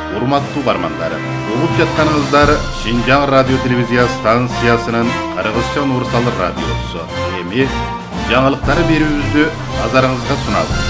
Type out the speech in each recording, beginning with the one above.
Урматтуу бармандар, угуп жатканыңыздар Шинжаң радио телевизия станциясынын Кыргызча универсал радиосу. Эми жаңылыктары берүүбүздү назарыңызга сунабыз.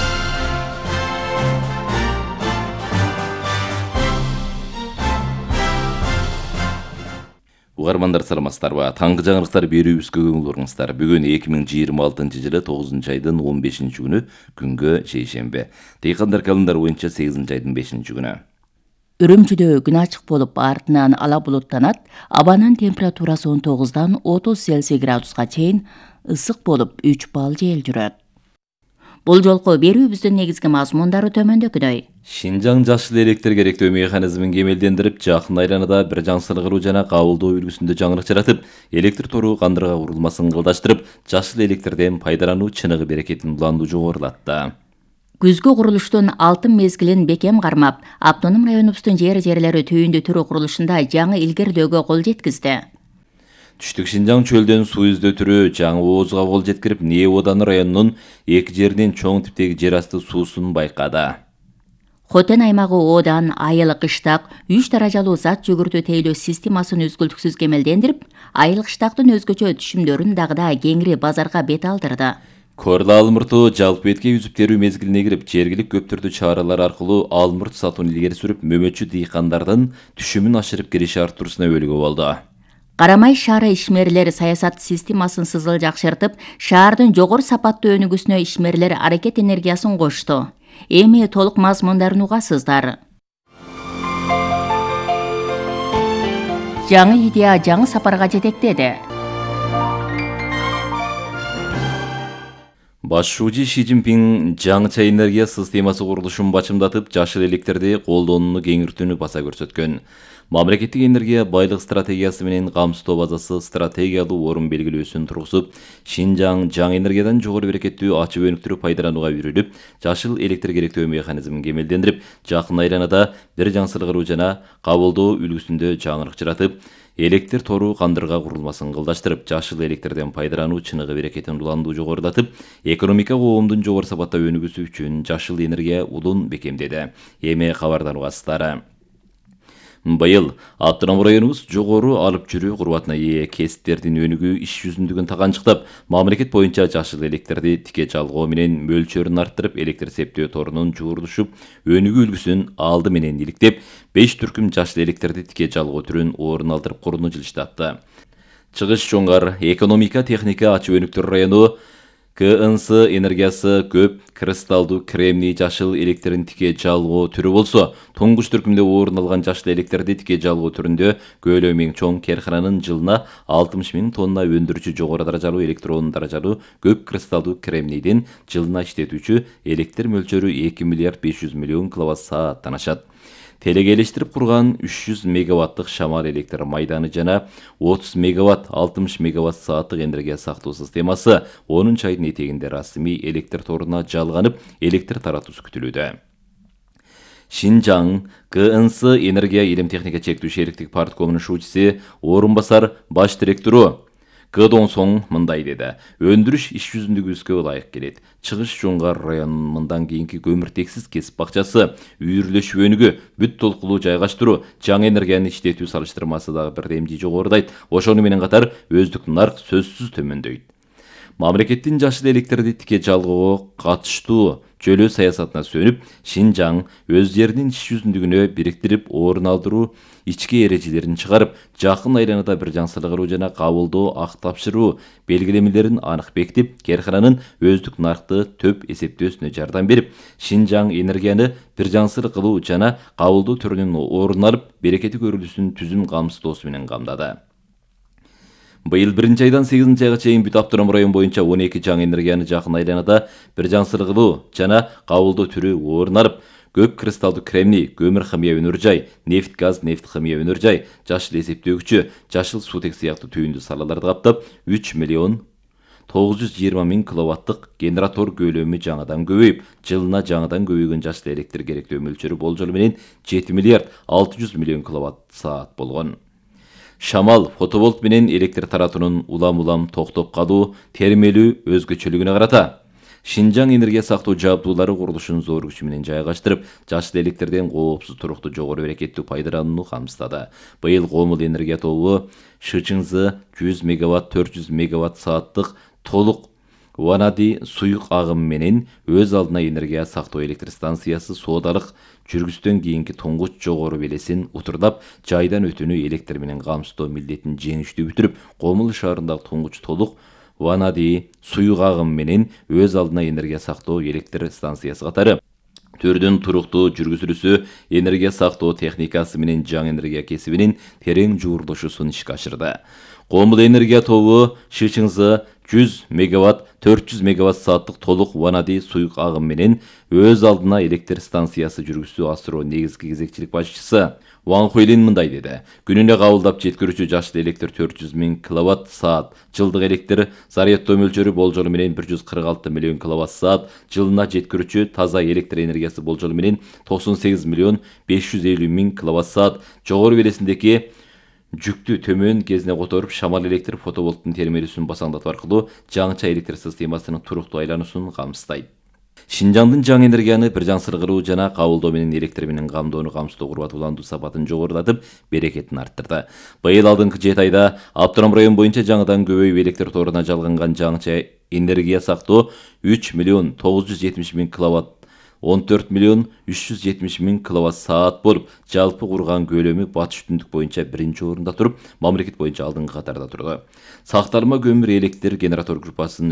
Угармандар саламатсыздарбы? Таңкы жаңылыктар берүүбүзгө көңүл буруңуздар. Бүгүн 2026-жылы 9 айдын 15 күнү, күнгө шейшембе. Дыйкандар календар боюнча 8 айдын 5 күнү. Үрүмчүдө күн ачык болуп, артынан ала булуттанат. Абанын температурасы 19-дан 30 Цельсий градуска чейин, ысык болуп 3 балл жел жүрөт. Бул жолку берүүбүздүн негизги мазмундары төмөндөгүдөй. Шинжаң жашыл электр керектөө механизмин кемелдендирип, жакын айланада бир жаңсыргыруу жана кабылдоо үлгүсүндө жаңырык жаратып, электр тору кандырга курулмасын кылдаштырып, жашыл электрден пайдалануу чыныгы берекетин улануу жогорулатты. Күзгү курулуштун алтын мезгилин бекем кармап, автоном районубуздун жери түйүндү түрү курулушунда жаңы илгердөөгө кол жеткизди. Түштүк Шинжаң чөлдөн суу издөө түрү жаңы оозга кол жеткирип, Нее-Одан районунун эки жеринин чоң типтеги жер асты суусун байкады. Хотен аймагы Одан айыл кыштак 3 даражалуу зат жүгүртүү тейлөө системасын үзгүлтүксүз кемелдендирип, айыл кыштактын өзгөчө түшүмдөрүн дагы да кеңири базарга бет алдырды. Корла алмурту жалпы бетке үзүп терүү мезгилине кирип, жергилик көптөрдү чаралар аркылуу алмурт сатууну илгери сүрүп, мөмөчү дыйкандардын түшүмүн ашырып кириши арттыруусуна өбөлгө болду. Карамай шаары ишмерлери саясат системасын сызыл жакшыртып, шаардын жогору сапаттуу өнүгүүсүнө ишмерлер аракет энергиясын кошту. Эми толук мазмундарын угасыздар. Жаңы идея жаңы сапарга жетектеди. Башчы Ши Цзиньпин жаңыча энергия системасы курулушун бачымдатып, жашыл электрди колдонууну кеңиртүүнү баса көрсөткөн. Мамлекеттик энергия байлык стратегиясы менен камсыздоо базасы стратегиялуу орун белгилөөсүн тургузуп, Шинжаң жаңы энергиядан жогору берекеттүү ачык өнүктүрүп пайдаланууга үйрөлүп, жашыл электр керектөө механизмин кемелдендирип, жакын айланада бир жаңсыргыруу жана кабылдоо үлгүсүндө жаңырык жаратып, электр тору кандырга курулмасын кылдаштырып, жашыл электрден пайдалануу чыныгы берекетин улануу жогорулатып, экономика коомдун жогору сапатта өнүгүүсү үчүн жашыл энергия улун бекемдеди. Эми кабардан угасыздар. Быйыл автоном районубуз жогору алып жүрүү курбатына ээ кесиптердин өнүгүү иш жүзүндүгүн таганчыктап, мамлекет боюнча жашыл электрди тике жалгоо менен мөлчөрүн арттырып, электр септөө торунун жуурулушуп, өнүгүү үлгүсүн алды менен иликтеп, 5 түркүм жашыл электрди тике жалгоо түрүн орун алдырып курууну жылыштатты. Чыгыш Жоңгар экономика техника ачык өнүктүрүү району КНС энергиясы көп кристалдуу кремний жашыл электрин тике жалгоо түрү болсо, туңгуч түркүмдө орун алган жашыл электрди тике жалгоо түрүндө көлөмү эң чоң кархананын жылына 60 000 тонна өндүрүүчү жогору даражалуу электрон даражалуу көп кристалдуу кремнийдин жылына иштетүүчү электр мөлчөрү 2 миллиард 500 миллион киловатт-сааттан ашат. Телегелештирип курган 300 мегаваттык шамал электр майданы жана 30 мегаватт 60 мегаватт-сааттык энергия сактоо системасы 10 айдын этегинде расмий электр торуна жалганып, электр таратуусу күтүлүүдө. Шинжаң КНС энергия илим техника чектүү шериктик парткомунун шуучусы орун басар баш директору Кыдоңсоң мындай деди. Өндүрүш иш жүзүндөгүбүзгө ылайык келет. Чыгыш Жоңгар районунун мындан кийинки көмүртексиз кесип бакчасы, үйүрлөшүп өнүгүү, бүт толкулуу жайгаштыруу, жаңы энергияны иштетүү салыштырмасы дагы бирдемди жогорулайт. Ошону менен катар өздүк нарк сөзсүз төмөндөйт. Мамлекеттин жашыл электрди тике жалгоого катыштуу чөлөө саясатына сөнүп, Шинжаң өз жеринин иш жүзүндүгүнө бириктирип, орун алдыруу ички эрежелерин чыгарып, жакын айланада бир жаңсыргыруу жана кабылдоо ак тапшыруу белгилемелерин анык бекитип, кархананын өздүк наркты төп эсептөөсүнө жардам берип, Шинжаң энергияны бир жаңсыр кылуу жана кабылдоо түрүнүн орун алып, берекети көрүлүүсүн түзүм камсыздоосу менен камдады. Быйыл 1 айдан 8 айга чейин бүт автоном район боюнча 12 жаңы энергияны жакын айланада бир жаңсыргылуу жана кабылдоо түрү орун алып, көп кристалдуу кремний, көмүр химия өнөр жай, нефть газ, нефть химия өнөр жай, жашыл эсептөөгүчү, жашыл суутек сыяктуу түйүндүү салаларды каптап, 3 миллион 920 000 киловаттык генератор көлөмү жаңадан көбөйүп, жылына жаңадан көбөйгөн жашыл электр керектөө мөлчөрү болжолу менен 7 миллиард 600 миллион киловатт-саат болгон. Шамал фотоволт менен электр таратуунун улам токтоп калуу термелүү өзгөчөлүгүнө карата Шинжаң энергия сактоо жабдуулары курулушун зор күч менен жайгаштырып, жашыл электрден коопсуз туруктуу жогору берекеттүү пайдаланууну камсыздады. Быйыл Комул энергия тобу Шычыңзы 100 мегаватт 400 мегаватт сааттык толук Ванади суюк агым менен өз алдына энергия сактоо электр станциясы соодалык жүргүздөн кийинки туңгуч жогору белесин утурлап, жайдан өтүүнү электр менен камсыздоо милдетин жеңиштүү бүтүрүп, Комул шаарындагы туңгуч толук Ванади суюк агым менен өз алдына энергия сактоо электр станциясы катары төрдүн туруктуу жүргүзүлүүсү энергия сактоо техникасы менен жаңы энергия кесибинин терең жуурдушуусун ишке ашырды. Комул энергия тобу Шычыңзы 100 мегаватт 400 мегаватт сааттык толук Ванади суюк агым менен өз алдына электр станциясы жүргүзүү асыруу негизги кезекчилик башчысы Ван Хуйлин мындай деди. Күнүнө кабылдап жеткирүүчү жашыл электр 400 000 киловатт саат, жылдык электр зарядтоо мөлчөрү болжолу менен 146 миллион киловатт саат, жылына жеткирүүчү таза электр энергиясы болжолу менен 98 миллион 550 000 киловатт саат, жогору белесиндеки жүктү төмөн кезине которуп, шамал электр фотоволттун термелүүсүн басаңдатуу аркылуу жаңыча электр системасынын туруктуу айлануусун камсыздайт. Шинжаңдын жаңы энергияны бир жаңсыргыруу жана кабылдоо менен электр менен камдоону камсыздоо курбатууландуу сапатын жогорулатып, берекетин арттырды. Быйыл алдыңкы 7 айда Аптырам район боюнча жаңыдан көбөйүп электр торуна жалганган жаңыча энергия сактоо 3 миллион 970 000 киловатт 14 миллион 370 000 киловатт саат болуп, жалпы курган көлөмү батыш түндүк боюнча биринчи орунда туруп, мамлекет боюнча алдыңкы катарда турду. Сакталма көмүр электр генератор группасын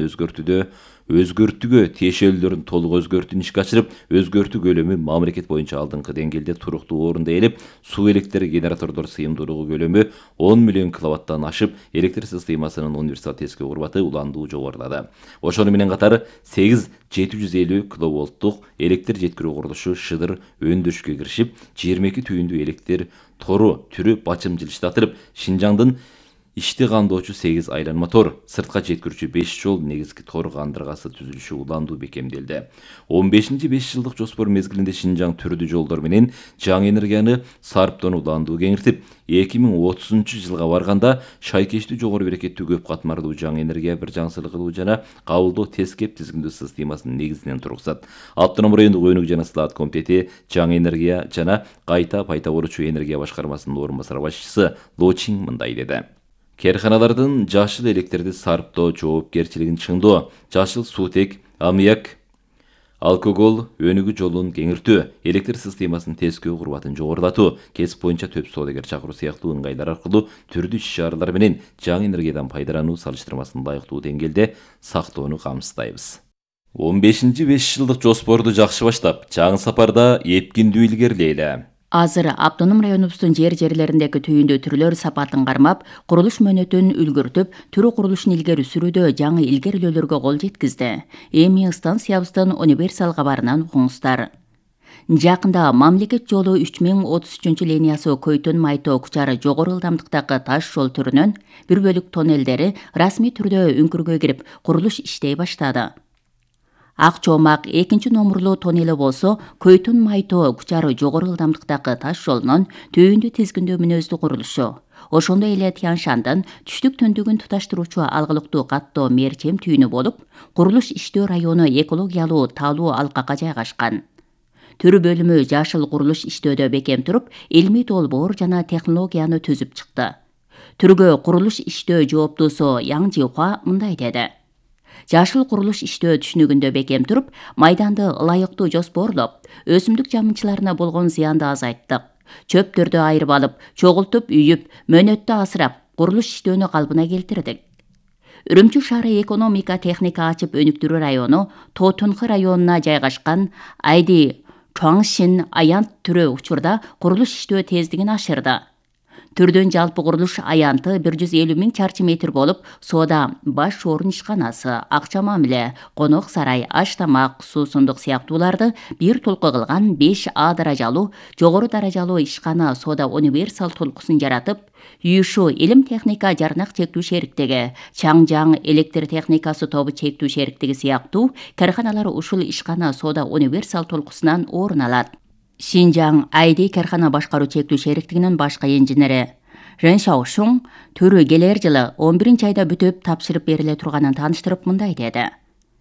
өзгөртүүгө тиешелүүлөрүн толук өзгөртүүнү ишке ашырып, өзгөртүү көлөмү мамлекет боюнча алдыңкы деңгээлде туруктуу орунда ээлеп, суу электр генератордор сыйымдуулугу көлөмү 10 миллион киловаттан ашып, электр системасынын универсал тескөө курбаты уландуу жогорулады. Ошону менен катар 8 750 киловолттук электр жеткирүү курулушу Шыдыр өндүрүшкө киришип, 22 түйүндүү электр тору түрү бачым жылыштатылып, Шинжаңдын ишти камдоочу 8 айланма тор, сыртка жеткирүүчү 5 жол негизги тор кандыргасы түзүлүшү уландуу бекемделди. 15-5 жылдык жоспор мезгилинде Шинжаң түрдүү жолдор менен жаңы энергияны сарптоону уландуу кеңиртип, 2030 жылга барганда шайкештүү жогору берекеттүү көп катмарлуу жаңы энергия бир жаңсыргылуу жана кабылдоо тескеп тизгиндөө системасынын негизинен тургузат. Аптырам райондук өнүк жана сылаат комитети жаңы энергия жана кайта пайда болуучу энергия башкармасынын орун басар башчысы Лочин мындай деди. Керканалардын жашыл электрди сарптоо жоопкерчилигин чыңдоо, жашыл суутек, аммиак, алкогол өнүгүү жолун кеңиртүү, электр системасынын тескөө курбатын жогорулатуу, кесип боюнча төп соодагер чакыруу сыяктуу ыңгайлар аркылуу түрдүү иш-чаралар менен жаңы энергиядан пайдалануу салыштырмасын лайыктуу деңгээлде сактоону камсыздайбыз. 15-5 жылдык жоспорду жакшы баштап, жаңы сапарда эпкиндүү илгерилейли. Азыр автоном районубуздун жерлериндеги түйүндүү түрлөр сапатын кармап, курулуш мөөнөтүн үлгүртүп, түрү курулушун илгери сүрүүдө жаңы илгерилөөлөргө кол жеткизди. Эми станциябыздын универсал кабарынан угуңуздар. Жакында мамлекет жолу 3033 линиясы Көйтөн Майто Кучары жогору ылдамдыктагы таш жол түрүнөн бир бөлүк тоннелдери расмий түрдө үңкүргө кирип, курулуш иштей баштады. Ак Чоомак 2 номурлуу тоннели болсо, Көйтөн Майто Кучары жогору ылдамдыктагы таш жолунун түйүндүү тизгиндөө мүнөздүү курулушу. Ошондой эле Тяншандан түштүк төндүгүн туташтыруучу алгылыктуу каттоо мерчем түйүнү болуп, курулуш иштөө району экологиялуу таалуу алкакка жайгашкан. Түрү бөлүмү жашыл курулуш иштөөдө бекем туруп, илмий долбоор жана технологияны түзүп чыкты. Түргө курулуш иштөө жооптуусу Яң Жихуа мындай деди. Жашыл курулуш иштөө түшүнүгүндө бекем туруп, майданды ылайыктуу жоспорлоп, өсүмдүк жамынчыларына болгон зыянды азайттык. Чөптөрдү айырып алып, чогултуп үйүп, мөөнөттө асырап, курулуш иштөөнү калпына келтирдик. Үрүмчү шаары экономика техника ачып өнүктүрүү району Тотунхы районуна жайгашкан Айди Чуаңшин аянт түрү учурда курулуш иштөө тездигин ашырды. Түрдөн жалпы курулуш аянты 150 000 чарчы метр болуп, соода баш орун ишканасы, акча мамиле, конок сарай, аш-тамак, суусундук сыяктууларды бир толку кылган 5 А даражалуу, жогору даражалуу ишкана соода универсал толкусын жаратып, Үйүшүү илим техника жарнак чектүү шериктиги, Чаңжаң электр техникасы тобу чектүү шериктиги сыяктуу карканалар ушул ишкана соода универсал толкусунан орун алат. Шинжаң Айди каркана башкаруу чектүү шериктигинин башкы инженери Рен Шаошун түрү келер жылы 11 айда бүтүп тапшырып бериле турганын тааныштырып мындай деди.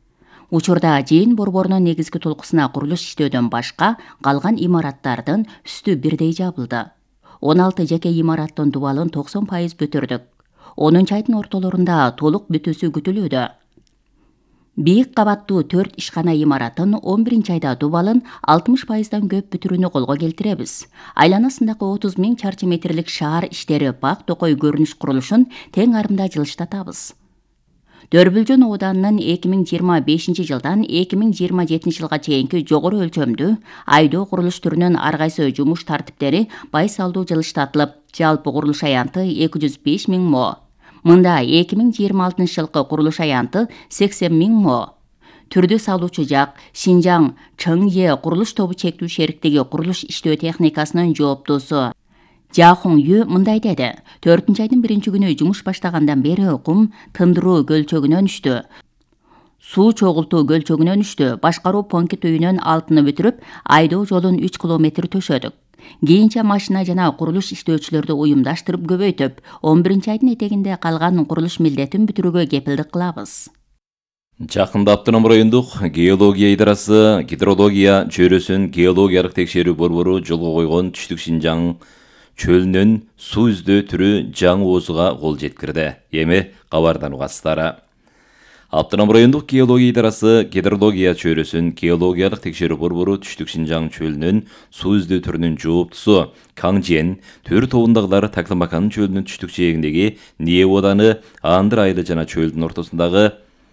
Учурда жыйын борборунун негизги толкусуна курулуш иштөөдөн башка калган имараттардын үстү бирдей жабылды. 16 жеке имараттын дубалын 90% бүтүрдүк. 10 айдын ортолорунда толук бүтүүсү күтүлүүдө. Бийик кабаттуу 4 ишкана имаратын 11 айда дубалын 60%дан көп бүтүрүүнү колго келтиребиз. Айланасындагы 30 000 чарчы метрлик шаар иштери бак токой көрүнүш курулушун тең арымда жылыштатабыз. Дөрбүлжөн ооданынын 2025 жылдан 2027 жылга чейинки жогору өлчөмдүү айдоо курулуш түрүнүн ар кайсы жумуш тартиптери байсалдуу жылыштатылып, жалпы курулуш аянты 205 000 мо. Мында 2026 жылкы курулуш аянты 80 000 мо. Түрдү салуучу жак Шинжаң Чыңе курулуш тобу чектүү шериктиги курулуш иштөө техникасынын жооптуусу Жахун Ю мындай деди. 4 айдын 1 күнү жумуш баштагандан бери кум тындыруу көлчөгүнөн үштү. Суу чогултуу көлчөгүнөн үштү. Башкаруу пункт үйүнүн алтыны бүтүрүп, айдоо жолун 3 километр төшөдүк. Кийинче машина жана курулуш иштөөчүлөрдү уюмдаштырып көбөйтүп, 11 айдын этегинде калган курулуш милдетин бүтүрүүгө кепилдик кылабыз. Жакында Автоном райондук геология идарасы гидрология чөйрөсүн геологиялык текшерүү борбору жолго койгон түштүк Шинжаң чөлүнөн суу издөө түрү жаңы оозуга кол жеткирди. Эми кабардан угасыздар. Автоном райондук геология идарасы гидрология чөйрөсүн геологиялык текшерүү борбору түштүк Шинжаң чөлүнөн суу издөө түрүнүн жооптусу Каңжен төр тобундагылар Таклымакан чөлүнүн түштүк жээгиндеги Ние ооданы Андыр айылы жана чөлдүн ортосундагы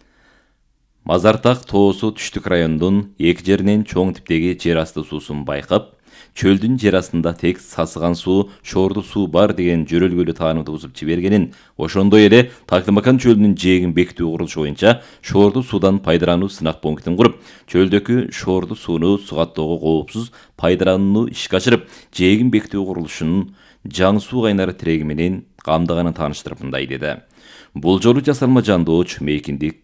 Мазартак тоосу түштүк райондун эки жеринен чоң типтеги жер асты суусун байкап, чөлдүн жер астында тек сасыган суу, шорду суу бар деген жөрөлгөлүү таанымды бузуп жибергенин, ошондой эле Таклымакан чөлүнүн жээгин бекитүү курулушу боюнча шорду суудан пайдалануу сынак пунктун куруп, чөлдөгү шорду сууну сугаттоого коопсуз пайдаланууну ишке ашырып, жээгин бекитүү курулушунун жаңы суу кайнары тиреги менен камдаганын тааныштырып мындай деди. Бул жолу жасалма жандооч мейкиндик